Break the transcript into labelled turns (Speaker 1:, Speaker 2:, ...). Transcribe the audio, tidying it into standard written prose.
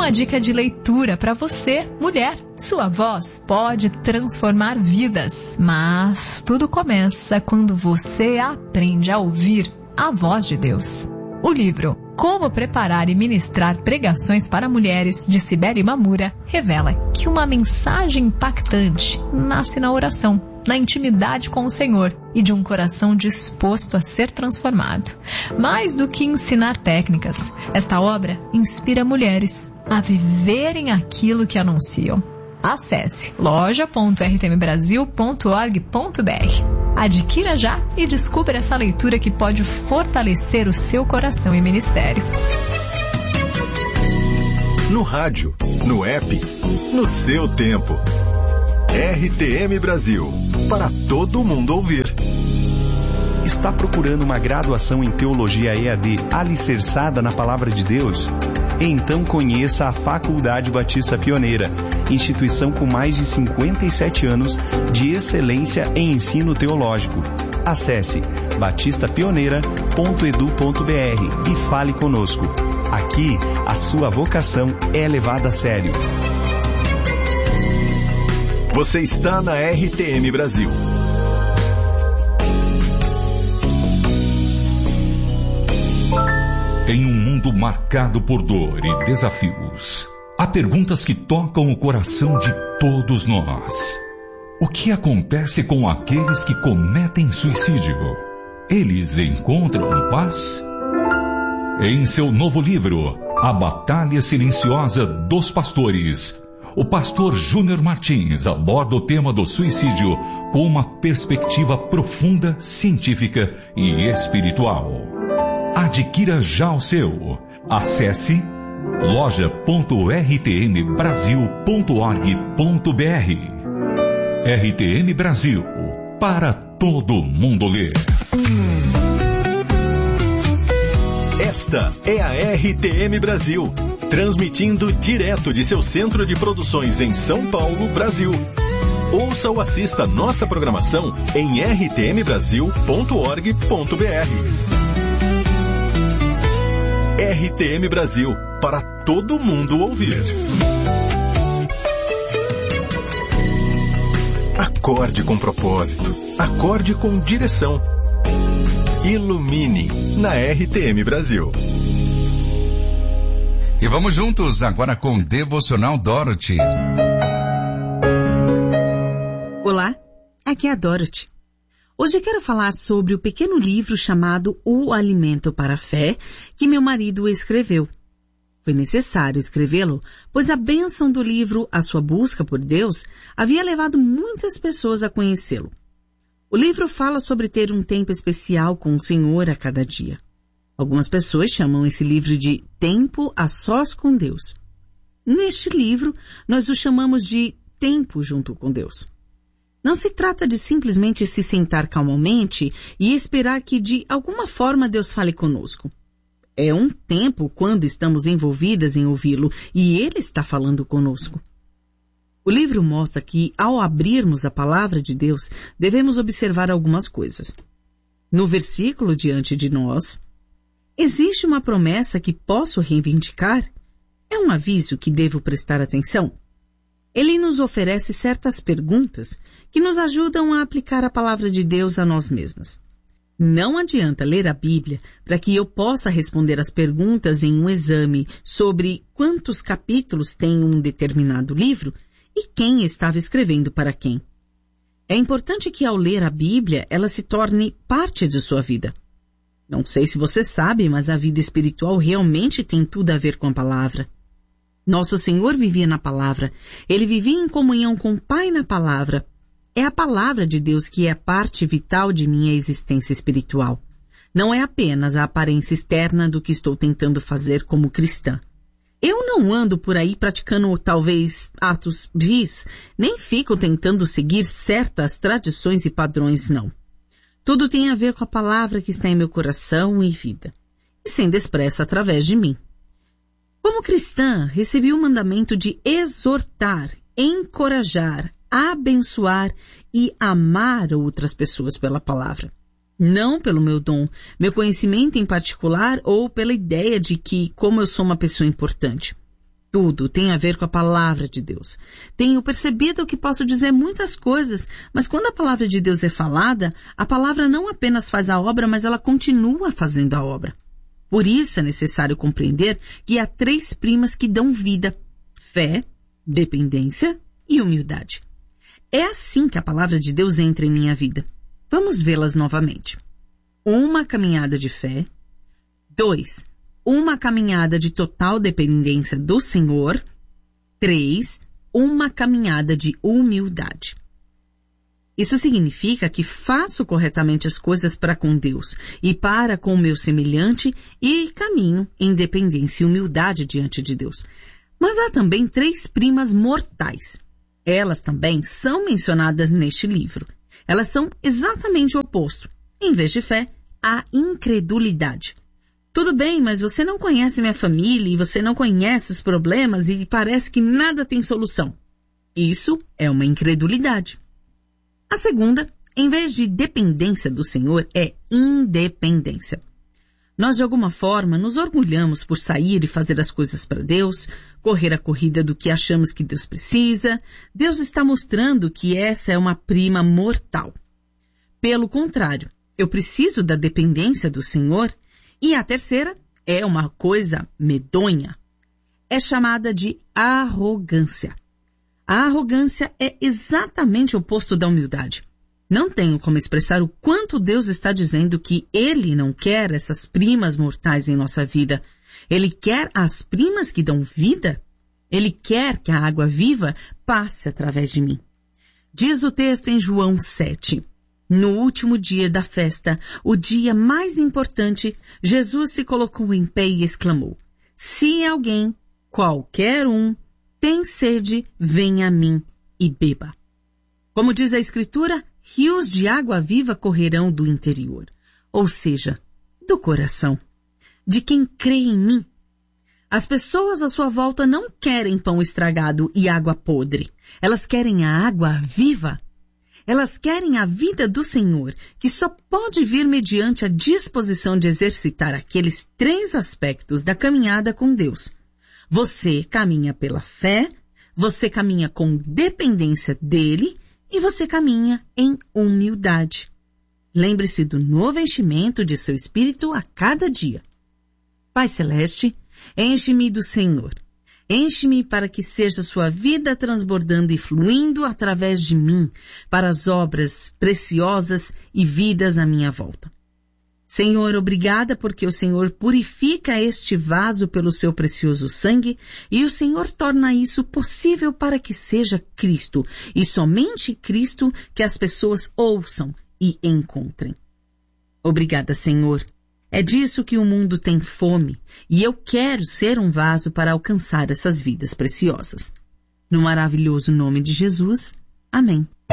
Speaker 1: uma dica de leitura para você, mulher. Sua voz pode transformar vidas, mas tudo começa quando você aprende a ouvir a voz de Deus. O livro Como Preparar e Ministrar Pregações para Mulheres, de Cibele Mamura, revela que uma mensagem impactante nasce na oração, na intimidade com o Senhor e de um coração disposto a ser transformado. Mais do que ensinar técnicas, esta obra inspira mulheres a viverem aquilo que anunciam. Acesse loja.rtmbrasil.org.br. Adquira já e descubra essa leitura que pode fortalecer o seu coração e ministério.
Speaker 2: No rádio, no app, no seu tempo. RTM Brasil, para todo mundo ouvir.
Speaker 3: Está procurando uma graduação em Teologia EAD alicerçada na Palavra de Deus? Então conheça a Faculdade Batista Pioneira, instituição com mais de 57 anos de excelência em ensino teológico. Acesse batistapioneira.edu.br e fale conosco. Aqui, a sua vocação é levada a sério.
Speaker 2: Você está na RTM Brasil.
Speaker 4: Em um mundo marcado por dor e desafios, há perguntas que tocam o coração de todos nós. O que acontece com aqueles que cometem suicídio? Eles encontram paz? Em seu novo livro, A Batalha Silenciosa dos Pastores, o pastor Júnior Martins aborda o tema do suicídio com uma perspectiva profunda, científica e espiritual. Adquira já o seu. Acesse loja.rtmbrasil.org.br. RTM Brasil, para todo mundo ler.
Speaker 2: Esta é a RTM Brasil, transmitindo direto de seu centro de produções em São Paulo, Brasil. Ouça ou assista nossa programação em rtmbrasil.org.br. RTM Brasil, para todo mundo ouvir. Acorde com propósito, acorde com direção. Ilumine na RTM Brasil.
Speaker 5: E vamos juntos agora com Devocional Dorothy.
Speaker 6: Olá, aqui é a Dorothy. Hoje quero falar sobre o pequeno livro chamado O Alimento para a Fé, que meu marido escreveu. Foi necessário escrevê-lo, pois a bênção do livro A Sua Busca por Deus havia levado muitas pessoas a conhecê-lo. O livro fala sobre ter um tempo especial com o Senhor a cada dia. Algumas pessoas chamam esse livro de Tempo a Sós com Deus. Neste livro, nós o chamamos de Tempo junto com Deus. Não se trata de simplesmente se sentar calmamente e esperar que de alguma forma Deus fale conosco. É um tempo quando estamos envolvidas em ouvi-lo e Ele está falando conosco. O livro mostra que, ao abrirmos a palavra de Deus, devemos observar algumas coisas. No versículo diante de nós, existe uma promessa que posso reivindicar? É um aviso que devo prestar atenção? Ele nos oferece certas perguntas que nos ajudam a aplicar a palavra de Deus a nós mesmas. Não adianta ler a Bíblia para que eu possa responder as perguntas em um exame sobre quantos capítulos tem um determinado livro e quem estava escrevendo para quem. É importante que ao ler a Bíblia ela se torne parte de sua vida. Não sei se você sabe, mas a vida espiritual realmente tem tudo a ver com a palavra. Nosso Senhor vivia na palavra. Ele vivia em comunhão com o Pai na palavra. É a palavra de Deus que é a parte vital de minha existência espiritual. Não é apenas a aparência externa do que estou tentando fazer como cristã. Eu não ando por aí praticando talvez atos vis, nem fico tentando seguir certas tradições e padrões, não. Tudo tem a ver com a palavra que está em meu coração e vida, e sendo expressa através de mim. Como cristã, recebi o mandamento de exortar, encorajar, abençoar e amar outras pessoas pela palavra. Não pelo meu dom, meu conhecimento em particular ou pela ideia de que, como eu sou uma pessoa importante. Tudo tem a ver com a palavra de Deus. Tenho percebido que posso dizer muitas coisas, mas quando a palavra de Deus é falada, a palavra não apenas faz a obra, mas ela continua fazendo a obra. Por isso é necessário compreender que há 3 primas que dão vida: fé, dependência e humildade. É assim que a palavra de Deus entra em minha vida. Vamos vê-las novamente. 1 caminhada de fé. 2, uma caminhada de total dependência do Senhor. 3, uma caminhada de humildade. Isso significa que faço corretamente as coisas para com Deus e para com o meu semelhante e caminho em dependência e humildade diante de Deus. Mas há também 3 primas mortais. Elas também são mencionadas neste livro. Elas são exatamente o oposto. Em vez de fé, há incredulidade. Tudo bem, mas você não conhece minha família e você não conhece os problemas e parece que nada tem solução. Isso é uma incredulidade. A segunda, em vez de dependência do Senhor, é independência. Nós, de alguma forma, nos orgulhamos por sair e fazer as coisas para Deus, correr a corrida do que achamos que Deus precisa. Deus está mostrando que essa é uma prima mortal. Pelo contrário, eu preciso da dependência do Senhor. E a terceira é uma coisa medonha. É chamada de arrogância. A arrogância é exatamente o oposto da humildade. Não tenho como expressar o quanto Deus está dizendo que Ele não quer essas primas mortais em nossa vida. Ele quer as primas que dão vida. Ele quer que a água viva passe através de mim. Diz o texto em João 7. No último dia da festa, o dia mais importante, Jesus se colocou em pé e exclamou: se alguém, qualquer um, tem sede, venha a mim e beba. Como diz a Escritura, rios de água viva correrão do interior, ou seja, do coração, de quem crê em mim. As pessoas à sua volta não querem pão estragado e água podre. Elas querem a água viva. Elas querem a vida do Senhor, que só pode vir mediante a disposição de exercitar aqueles 3 aspectos da caminhada com Deus. Você caminha pela fé, você caminha com dependência dele e você caminha em humildade. Lembre-se do novo enchimento de seu espírito a cada dia. Pai Celeste, enche-me do Senhor. Enche-me para que seja sua vida transbordando e fluindo através de mim para as obras preciosas e vidas à minha volta. Senhor, obrigada porque o Senhor purifica este vaso pelo seu precioso sangue e o Senhor torna isso possível para que seja Cristo e somente Cristo que as pessoas ouçam e encontrem. Obrigada, Senhor. É disso que o mundo tem fome, e eu quero ser um vaso para alcançar essas vidas preciosas. No maravilhoso nome de Jesus, amém.